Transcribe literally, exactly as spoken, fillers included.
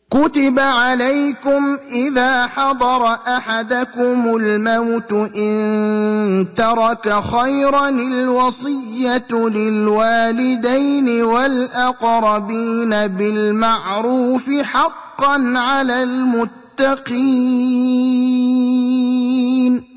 كتب عليكم إذا حضر أحدكم الموت إن ترك خيرا الوصية للوالدين والأقربين بالمعروف حقا على المتقين